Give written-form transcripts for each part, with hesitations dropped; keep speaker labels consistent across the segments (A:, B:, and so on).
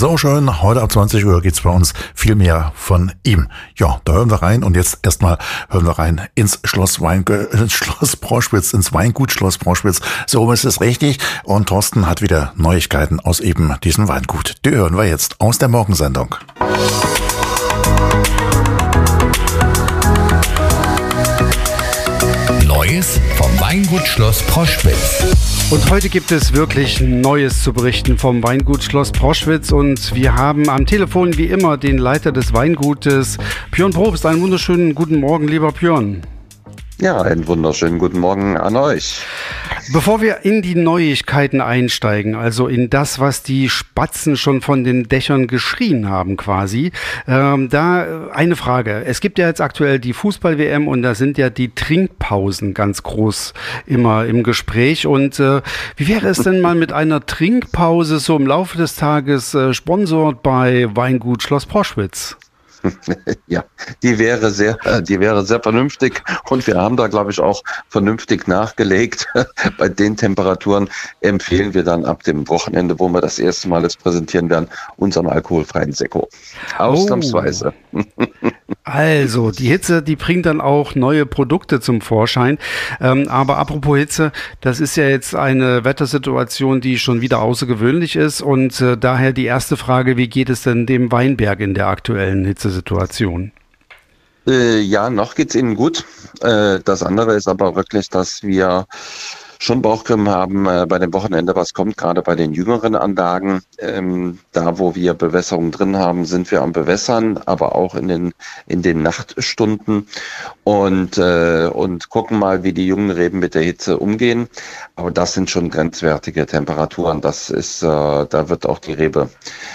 A: so schön. Heute ab 20 Uhr geht's bei uns viel mehr von ihm. Ja, da hören wir rein und jetzt erstmal hören wir rein ins Schloss Proschwitz, ins Weingut Schloss Proschwitz. So ist es richtig. Und Thorsten hat wieder Neuigkeiten aus eben diesem Weingut. Die hören wir jetzt aus der Morgensendung.
B: Neues vom Weingut Schloss Proschwitz.
C: Und heute gibt es wirklich Neues zu berichten vom Weingut Schloss Proschwitz. Und wir haben am Telefon wie immer den Leiter des Weingutes, Björn Probst. Einen wunderschönen guten Morgen, lieber Björn.
D: Ja, einen wunderschönen guten Morgen an euch.
C: Bevor wir in die Neuigkeiten einsteigen, also in das, was die Spatzen schon von den Dächern geschrien haben quasi, da eine Frage. Es gibt ja jetzt aktuell die Fußball-WM und da sind ja die Trinkpausen ganz groß immer im Gespräch. Und wie wäre es denn mal mit einer Trinkpause so im Laufe des Tages sponsort bei Weingut Schloss Proschwitz?
D: Ja, die wäre sehr vernünftig und wir haben da, glaube ich, auch vernünftig nachgelegt. Bei den Temperaturen empfehlen wir dann ab dem Wochenende, wo wir das erste Mal das präsentieren werden, unseren alkoholfreien Sekko. Ausnahmsweise.
C: Also, die Hitze, die bringt dann auch neue Produkte zum Vorschein. Aber apropos Hitze, das ist ja jetzt eine Wettersituation, die schon wieder außergewöhnlich ist. Und daher die erste Frage, wie geht es denn dem Weinberg in der aktuellen Hitzesituation?
D: Ja, noch geht's Ihnen gut. Das andere ist aber wirklich, dass wir schon Bauchkribbeln haben bei dem Wochenende, was kommt, gerade bei den jüngeren Anlagen. Da, wo wir Bewässerung drin haben, sind wir am Bewässern, aber auch in den Nachtstunden und gucken mal, wie die jungen Reben mit der Hitze umgehen. Aber das sind schon grenzwertige Temperaturen. Das ist, da wird auch die Rebe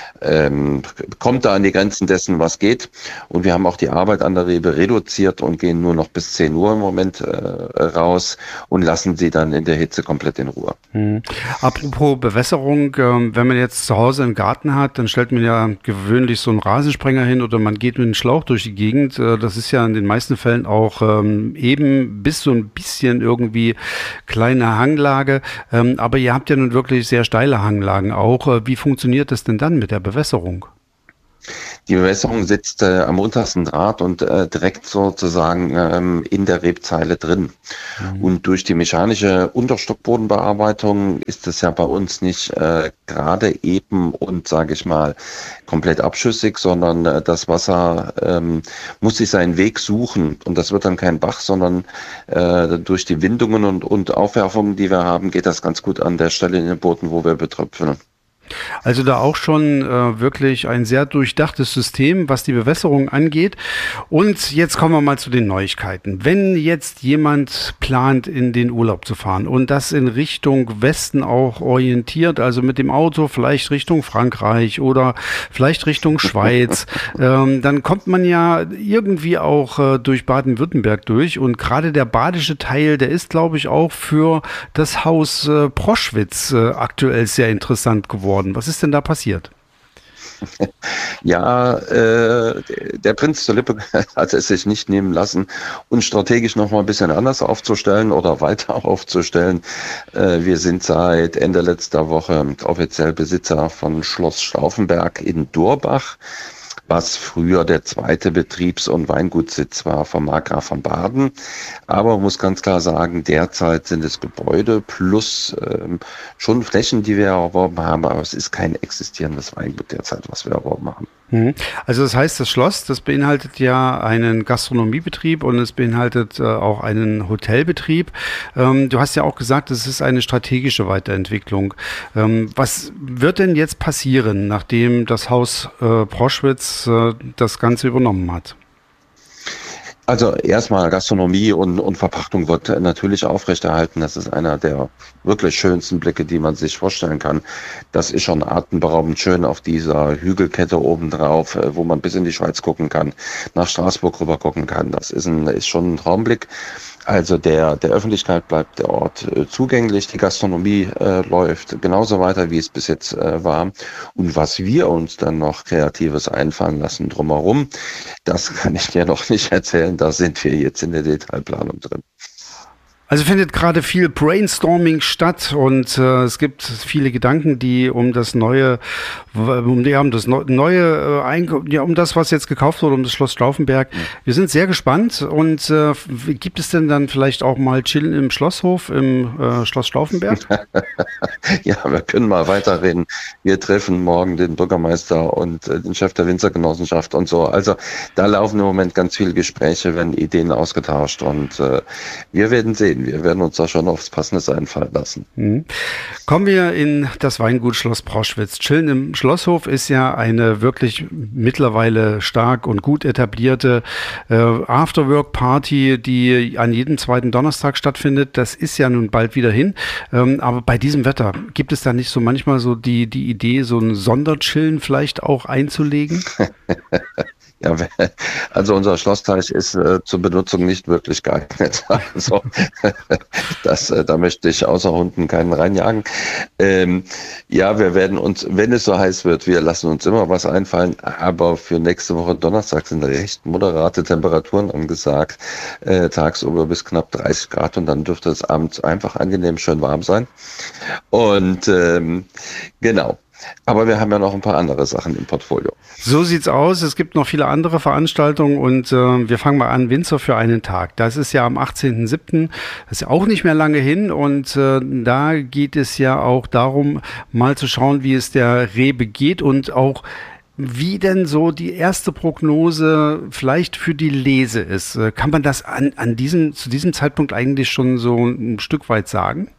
D: kommt da an die Grenzen dessen, was geht. Und wir haben auch die Arbeit an der Rebe reduziert und gehen nur noch bis 10 Uhr im Moment raus und lassen sie dann in der Hitze komplett in Ruhe.
C: Apropos Bewässerung, wenn man jetzt zu Hause einen Garten hat, dann stellt man ja gewöhnlich so einen Rasensprenger hin oder man geht mit einem Schlauch durch die Gegend. Das ist ja in den meisten Fällen auch eben bis so ein bisschen irgendwie kleine Hanglage. Aber ihr habt ja nun wirklich sehr steile Hanglagen auch. Wie funktioniert das denn dann mit der Bewässerung?
D: Die Bewässerung sitzt am untersten Draht und direkt sozusagen in der Rebzeile drin. Und durch die mechanische Unterstockbodenbearbeitung ist es ja bei uns nicht gerade eben und, sage ich mal, komplett abschüssig, sondern das Wasser muss sich seinen Weg suchen. Und das wird dann kein Bach, sondern durch die Windungen und Aufwerfungen, die wir haben, geht das ganz gut an der Stelle in den Boden, wo wir betröpfeln.
C: Also da auch schon wirklich ein sehr durchdachtes System, was die Bewässerung angeht. Und jetzt kommen wir mal zu den Neuigkeiten. Wenn jetzt jemand plant, in den Urlaub zu fahren und das in Richtung Westen auch orientiert, also mit dem Auto vielleicht Richtung Frankreich oder vielleicht Richtung Schweiz, dann kommt man ja irgendwie auch durch Baden-Württemberg durch. Und gerade der badische Teil, der ist, glaube ich, auch für das Haus Proschwitz aktuell sehr interessant geworden. Was ist denn da passiert?
D: Ja, der Prinz zur Lippe hat es sich nicht nehmen lassen, uns strategisch noch mal ein bisschen anders aufzustellen oder weiter aufzustellen. Wir sind seit Ende letzter Woche offiziell Besitzer von Schloss Stauffenberg in Durbach, was früher der zweite Betriebs- und Weingutsitz war vom Markgraf von Baden. Aber man muss ganz klar sagen, derzeit sind es Gebäude plus schon Flächen, die wir erworben haben, aber es ist kein existierendes Weingut derzeit, was wir erworben haben.
C: Also das heißt, das Schloss, das beinhaltet ja einen Gastronomiebetrieb und es beinhaltet auch einen Hotelbetrieb. Du hast ja auch gesagt, es ist eine strategische Weiterentwicklung. Was wird denn jetzt passieren, nachdem das Haus Proschwitz das Ganze übernommen hat?
D: Also erstmal Gastronomie und Verpachtung wird natürlich aufrechterhalten. Das ist einer der wirklich schönsten Blicke, die man sich vorstellen kann. Das ist schon atemberaubend schön auf dieser Hügelkette obendrauf, wo man bis in die Schweiz gucken kann, nach Straßburg rüber gucken kann. Das ist schon ein Traumblick. Also der Öffentlichkeit bleibt der Ort zugänglich, die Gastronomie läuft genauso weiter, wie es bis jetzt war. Und was wir uns dann noch Kreatives einfallen lassen drumherum, das kann ich dir noch nicht erzählen, da sind wir jetzt in der Detailplanung drin.
C: Also findet gerade viel Brainstorming statt und es gibt viele Gedanken, die um das neue, um das, was jetzt gekauft wurde, um das Schloss Stauffenberg. Wir sind sehr gespannt und gibt es denn dann vielleicht auch mal Chillen im Schlosshof im Schloss Stauffenberg?
D: Ja, wir können mal weiterreden. Wir treffen morgen den Bürgermeister und den Chef der Winzergenossenschaft und so. Also da laufen im Moment ganz viele Gespräche, werden Ideen ausgetauscht und wir werden sehen. Wir werden uns da schon aufs Passendes einfallen lassen.
C: Kommen wir in das Weingut Schloss Proschwitz. Chillen im Schlosshof ist ja eine wirklich mittlerweile stark und gut etablierte Afterwork-Party, die an jedem zweiten Donnerstag stattfindet. Das ist ja nun bald wieder hin. Aber bei diesem Wetter, gibt es da nicht so manchmal so die Idee, so ein Sonderchillen vielleicht auch einzulegen?
D: Ja, also unser Schlossteich ist zur Benutzung nicht wirklich geeignet. Also da möchte ich außer Hunden keinen reinjagen. Ja, wir werden uns, wenn es so heiß wird, wir lassen uns immer was einfallen, aber für nächste Woche Donnerstag sind recht moderate Temperaturen angesagt, tagsüber bis knapp 30 Grad und dann dürfte es abends einfach angenehm schön warm sein. Und genau. Aber wir haben ja noch ein paar andere Sachen im Portfolio.
C: So sieht's aus. Es gibt noch viele andere Veranstaltungen und wir fangen mal an. Winzer für einen Tag. Das ist ja am 18.07. Das ist ja auch nicht mehr lange hin und da geht es ja auch darum, mal zu schauen, wie es der Rebe geht und auch wie denn so die erste Prognose vielleicht für die Lese ist. Kann man das zu diesem Zeitpunkt eigentlich schon so ein Stück weit sagen?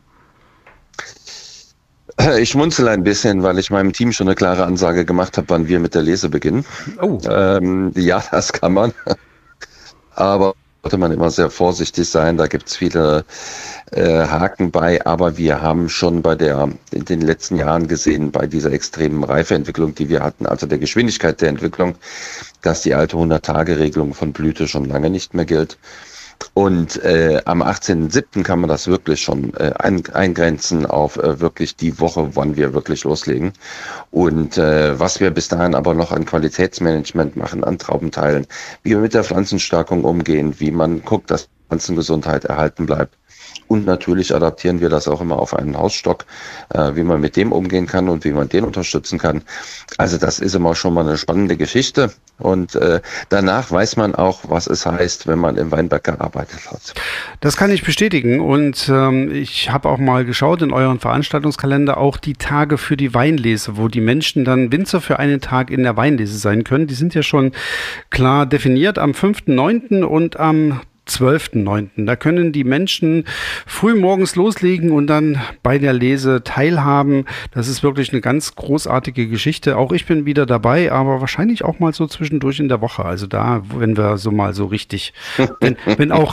D: Ich schmunzel ein bisschen, weil ich meinem Team schon eine klare Ansage gemacht habe, wann wir mit der Lese beginnen.
C: Oh.
D: Ja, das kann man. Aber sollte man immer sehr vorsichtig sein. Da gibt's viele Haken bei. Aber wir haben schon in den letzten Jahren gesehen, bei dieser extremen Reifeentwicklung, die wir hatten, also der Geschwindigkeit der Entwicklung, dass die alte 100-Tage-Regelung von Blüte schon lange nicht mehr gilt. Und am 18.07. kann man das wirklich schon eingrenzen auf wirklich die Woche, wann wir wirklich loslegen. Und was wir bis dahin aber noch an Qualitätsmanagement machen, an Traubenteilen, wie wir mit der Pflanzenstärkung umgehen, wie man guckt, dass Pflanzengesundheit erhalten bleibt. Und natürlich adaptieren wir das auch immer auf einen Hausstock, wie man mit dem umgehen kann und wie man den unterstützen kann. Also das ist immer schon mal eine spannende Geschichte. Und danach weiß man auch, was es heißt, wenn man im Weinberg gearbeitet hat.
C: Das kann ich bestätigen. Und ich habe auch mal geschaut in euren Veranstaltungskalender, auch die Tage für die Weinlese, wo die Menschen dann Winzer für einen Tag in der Weinlese sein können. Die sind ja schon klar definiert am 5.9. und am 12.9. Da können die Menschen früh morgens loslegen und dann bei der Lese teilhaben. Das ist wirklich eine ganz großartige Geschichte. Auch ich bin wieder dabei, aber wahrscheinlich auch mal so zwischendurch in der Woche. Also da, wenn wir so mal so richtig, wenn auch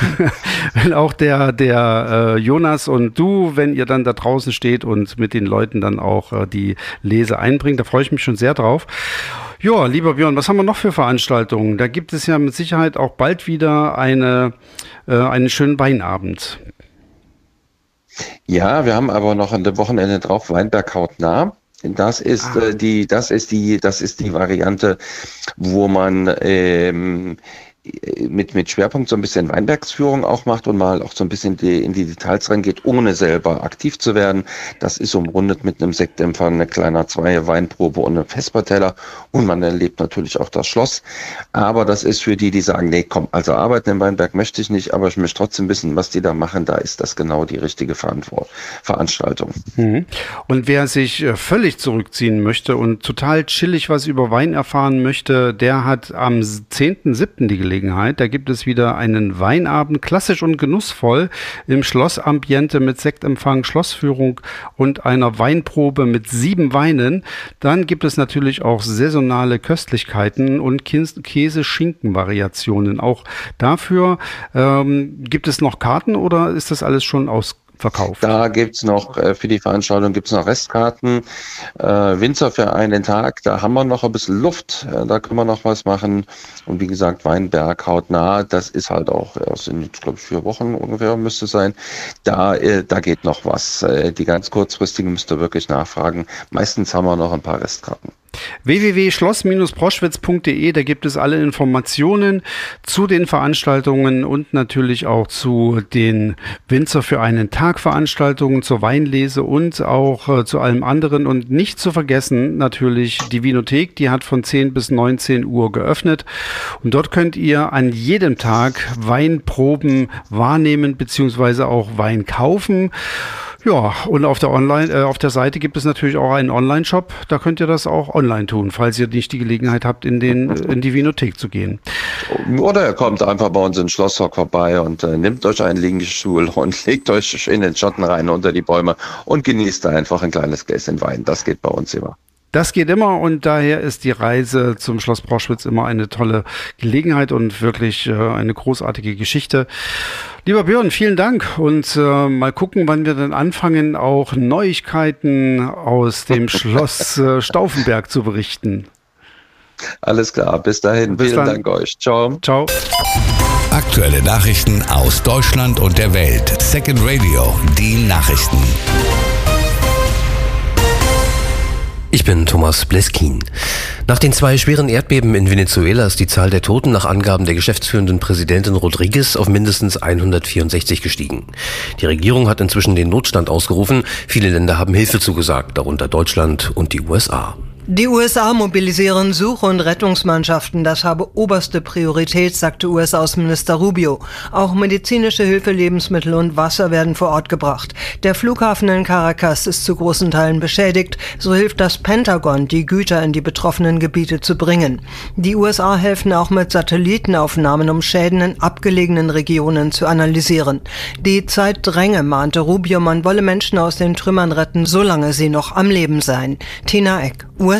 C: der Jonas und du, wenn ihr dann da draußen steht und mit den Leuten dann auch die Lese einbringt, da freue ich mich schon sehr drauf. Ja, lieber Björn, was haben wir noch für Veranstaltungen? Da gibt es ja mit Sicherheit auch bald wieder einen schönen Weinabend.
D: Ja, wir haben aber noch an dem Wochenende drauf Weinberg hautnah. Das ist die Variante, wo man mit Schwerpunkt so ein bisschen Weinbergsführung auch macht und mal auch so ein bisschen in die Details reingeht, ohne selber aktiv zu werden. Das ist umrundet mit einem Sektempfang, eine kleiner Weinprobe und einem Vesperteller und man erlebt natürlich auch das Schloss. Aber das ist für die sagen, nee, komm, also arbeiten im Weinberg möchte ich nicht, aber ich möchte trotzdem wissen, was die da machen. Da ist das genau die richtige Veranstaltung.
C: Und wer sich völlig zurückziehen möchte und total chillig was über Wein erfahren möchte, der hat am 10.07. die Gelegenheit. Da gibt es wieder einen Weinabend, klassisch und genussvoll, im Schlossambiente mit Sektempfang, Schlossführung und einer Weinprobe mit 7 Weinen. Dann gibt es natürlich auch saisonale Köstlichkeiten und Käse-Schinken-Variationen. Auch dafür gibt es noch Karten oder ist das alles schon ausverkauft?
D: Da gibt's noch, für die Veranstaltung gibt's noch Restkarten. Winzer für einen Tag, da haben wir noch ein bisschen Luft, da können wir noch was machen. Und wie gesagt, Weinberg hautnah, das ist halt auch, das sind jetzt, glaube ich, 4 Wochen ungefähr, müsste sein. Da geht noch was. Die ganz kurzfristigen müsst ihr wirklich nachfragen. Meistens haben wir noch ein paar Restkarten.
C: www.schloss-proschwitz.de, da gibt es alle Informationen zu den Veranstaltungen und natürlich auch zu den Winzer für einen Tag Veranstaltungen, zur Weinlese und auch zu allem anderen. Und nicht zu vergessen natürlich die Winothek, die hat von 10 bis 19 Uhr geöffnet. Und dort könnt ihr an jedem Tag Weinproben wahrnehmen bzw. auch Wein kaufen. Ja, und auf der Seite gibt es natürlich auch einen Online-Shop. Da könnt ihr das auch online tun, falls ihr nicht die Gelegenheit habt, in die Winothek zu gehen.
D: Oder ihr kommt einfach bei uns in Schlosshock vorbei und nehmt euch einen Liegestuhl und legt euch in den Schatten rein unter die Bäume und genießt da einfach ein kleines Gläschen Wein. Das geht bei uns immer.
C: Das geht immer und daher ist die Reise zum Schloss Proschwitz immer eine tolle Gelegenheit und wirklich eine großartige Geschichte. Lieber Björn, vielen Dank und mal gucken, wann wir dann anfangen, auch Neuigkeiten aus dem Schloss Stauffenberg zu berichten.
D: Alles klar, bis dahin. Vielen Dank euch. Ciao.
C: Ciao.
B: Aktuelle Nachrichten aus Deutschland und der Welt. Second Radio, die Nachrichten.
E: Ich bin Thomas Bleskin. Nach den 2 schweren Erdbeben in Venezuela ist die Zahl der Toten nach Angaben der geschäftsführenden Präsidentin Rodriguez auf mindestens 164 gestiegen. Die Regierung hat inzwischen den Notstand ausgerufen. Viele Länder haben Hilfe zugesagt, darunter Deutschland und die USA.
F: Die USA mobilisieren Such- und Rettungsmannschaften. Das habe oberste Priorität, sagte US-Außenminister Rubio. Auch medizinische Hilfe, Lebensmittel und Wasser werden vor Ort gebracht. Der Flughafen in Caracas ist zu großen Teilen beschädigt. So hilft das Pentagon, die Güter in die betroffenen Gebiete zu bringen. Die USA helfen auch mit Satellitenaufnahmen, um Schäden in abgelegenen Regionen zu analysieren. Die Zeit dränge, mahnte Rubio, man wolle Menschen aus den Trümmern retten, solange sie noch am Leben seien. Tina Eck, USA.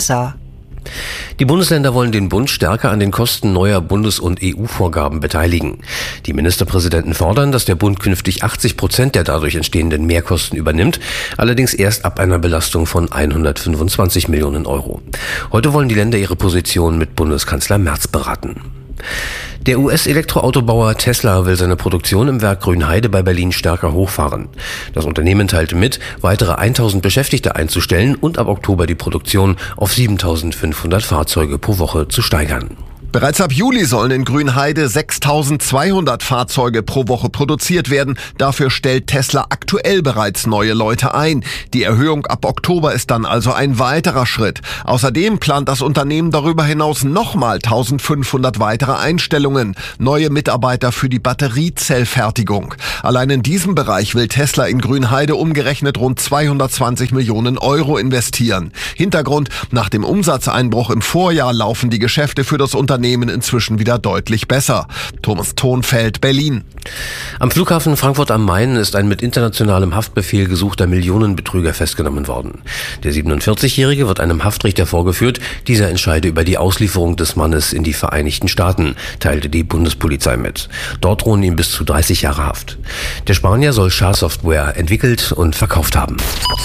E: Die Bundesländer wollen den Bund stärker an den Kosten neuer Bundes- und EU-Vorgaben beteiligen. Die Ministerpräsidenten fordern, dass der Bund künftig 80% der dadurch entstehenden Mehrkosten übernimmt, allerdings erst ab einer Belastung von 125 Millionen Euro. Heute wollen die Länder ihre Position mit Bundeskanzler Merz beraten. Der US-Elektroautobauer Tesla will seine Produktion im Werk Grünheide bei Berlin stärker hochfahren. Das Unternehmen teilte mit, weitere 1000 Beschäftigte einzustellen und ab Oktober die Produktion auf 7500 Fahrzeuge pro Woche zu steigern.
G: Bereits ab Juli sollen in Grünheide 6.200 Fahrzeuge pro Woche produziert werden. Dafür stellt Tesla aktuell bereits neue Leute ein. Die Erhöhung ab Oktober ist dann also ein weiterer Schritt. Außerdem plant das Unternehmen darüber hinaus nochmal 1.500 weitere Einstellungen. Neue Mitarbeiter für die Batteriezellfertigung. Allein in diesem Bereich will Tesla in Grünheide umgerechnet rund 220 Millionen Euro investieren. Hintergrund: Nach dem Umsatzeinbruch im Vorjahr laufen die Geschäfte für das Unternehmen inzwischen wieder deutlich besser. Thomas Thonfeld, Berlin.
E: Am Flughafen Frankfurt am Main ist ein mit internationalem Haftbefehl gesuchter Millionenbetrüger festgenommen worden. Der 47-Jährige wird einem Haftrichter vorgeführt. Dieser entscheide über die Auslieferung des Mannes in die Vereinigten Staaten, teilte die Bundespolizei mit. Dort drohen ihm bis zu 30 Jahre Haft. Der Spanier soll Schadsoftware entwickelt und verkauft haben.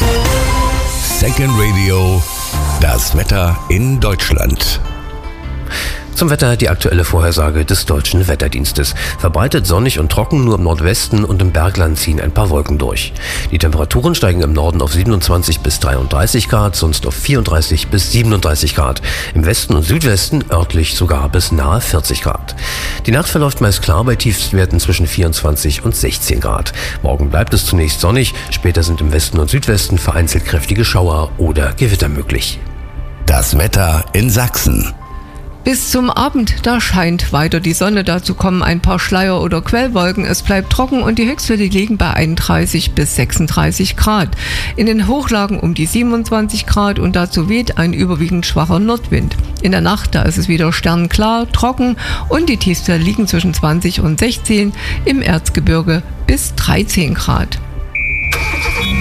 B: Second Radio, das Wetter in Deutschland.
E: Zum Wetter die aktuelle Vorhersage des Deutschen Wetterdienstes. Verbreitet sonnig und trocken, nur im Nordwesten und im Bergland ziehen ein paar Wolken durch. Die Temperaturen steigen im Norden auf 27 bis 33 Grad, sonst auf 34 bis 37 Grad. Im Westen und Südwesten örtlich sogar bis nahe 40 Grad. Die Nacht verläuft meist klar bei Tiefstwerten zwischen 24 und 16 Grad. Morgen bleibt es zunächst sonnig, später sind im Westen und Südwesten vereinzelt kräftige Schauer oder Gewitter möglich.
B: Das Wetter in Sachsen.
H: Bis zum Abend, da scheint weiter die Sonne. Dazu kommen ein paar Schleier- oder Quellwolken. Es bleibt trocken und die Höchstwerte liegen bei 31 bis 36 Grad. In den Hochlagen um die 27 Grad und dazu weht ein überwiegend schwacher Nordwind. In der Nacht, da ist es wieder sternklar, trocken und die Tiefstwerte liegen zwischen 20 und 16, im Erzgebirge bis 13 Grad.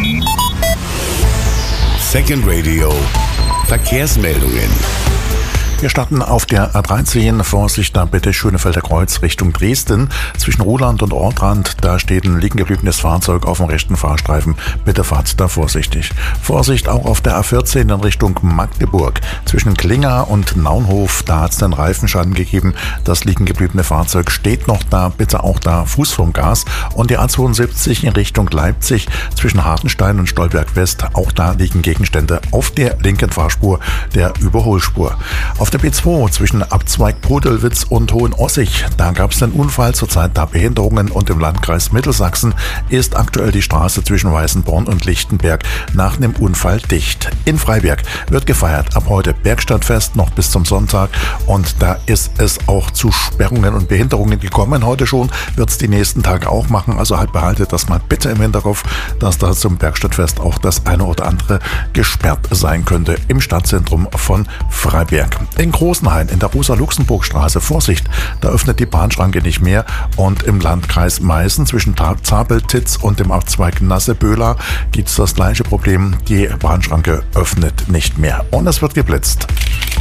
B: Second Radio, Verkehrsmeldungen.
A: Wir starten auf der A13, Vorsicht, da bitte Schönefelder Kreuz Richtung Dresden. Zwischen Ruhland und Ortrand, da steht ein liegen gebliebenes Fahrzeug auf dem rechten Fahrstreifen. Bitte fahrt da vorsichtig. Vorsicht auch auf der A14 in Richtung Magdeburg. Zwischen Klinger und Naunhof, da hat es den Reifenschaden gegeben. Das liegen gebliebene Fahrzeug steht noch da, bitte auch da Fuß vom Gas. Und die A72 in Richtung Leipzig zwischen Hartenstein und Stolberg West, auch da liegen Gegenstände auf der linken Fahrspur der Überholspur. Auf der B2 zwischen Abzweig Podelwitz und Hohenossig, da gab es einen Unfall, zurzeit da Behinderungen, und im Landkreis Mittelsachsen ist aktuell die Straße zwischen Weißenborn und Lichtenberg nach einem Unfall dicht. In Freiberg wird gefeiert ab heute Bergstadtfest noch bis zum Sonntag, und da ist es auch zu Sperrungen und Behinderungen gekommen. Heute schon wird es die nächsten Tage auch machen, also halt behaltet das mal bitte im Hinterkopf, dass da zum Bergstadtfest auch das eine oder andere gesperrt sein könnte im Stadtzentrum von Freiberg. In Großenhain in der Rosa-Luxemburg-Straße, Vorsicht, da öffnet die Bahnschranke nicht mehr, und im Landkreis Meißen zwischen Zabeltitz und dem Abzweig Nasseböhler gibt es das gleiche Problem, die Bahnschranke öffnet nicht mehr und es wird geblitzt.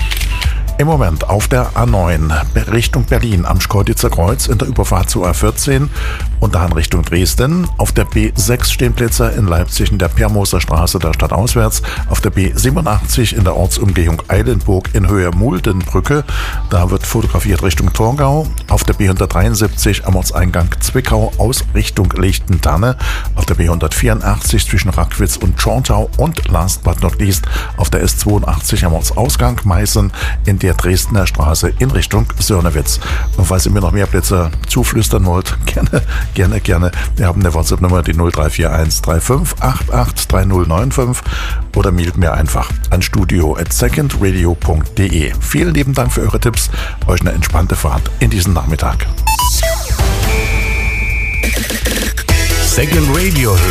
A: Im Moment auf der A9 Richtung Berlin am Schkeuditzer Kreuz in der Überfahrt zur A14 und dann Richtung Dresden. Auf der B6 stehen Plätze in Leipzig in der Permoser Straße der Stadt auswärts. Auf der B87 in der Ortsumgehung Eilenburg in Höhe Muldenbrücke. Da wird fotografiert Richtung Torgau. Auf der B173 am Ortseingang Zwickau aus Richtung Lichtentanne. Auf der B184 zwischen Rackwitz und Schortau. Und last but not least auf der S82 am Ortsausgang Meißen in der Dresdner Straße in Richtung Sörnewitz. Und falls ihr mir noch mehr Plätze zuflüstern wollt, gerne. Wir haben eine WhatsApp-Nummer, die 0341 3588 3095, oder mailt mir einfach an studio@secondradio.de. Vielen lieben Dank für eure Tipps. Euch eine entspannte Fahrt in diesen Nachmittag.
B: Second Radio